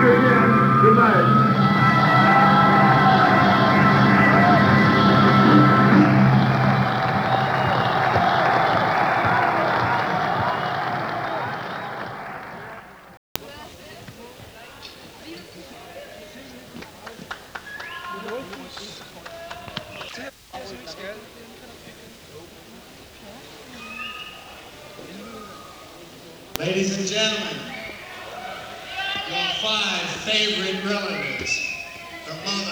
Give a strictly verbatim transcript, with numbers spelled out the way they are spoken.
you again. Good night. Ladies and gentlemen, your five favorite relatives, the most